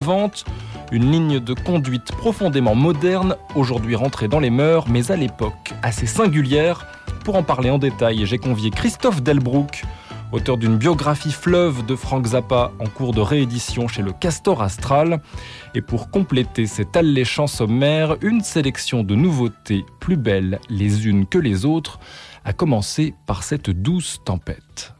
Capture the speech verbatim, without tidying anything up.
innovante, une ligne de conduite profondément moderne, aujourd'hui rentrée dans les mœurs, mais à l'époque assez singulière. Pour en parler en détail, j'ai convié Christophe Delbrück, auteur d'une biographie fleuve de Frank Zappa en cours de réédition chez le Castor Astral. Et pour compléter cet alléchant sommaire, une sélection de nouveautés plus belles les unes que les autres, à commencer par cette douce tempête.